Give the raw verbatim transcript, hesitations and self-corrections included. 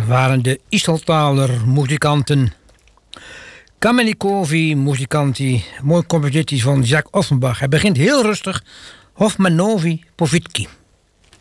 waren de Isseltaler muzikanten. Kamenikovi muzikanti, mooi compositie van Jacques Offenbach. Hij begint heel rustig. Hofmanovi Povitki.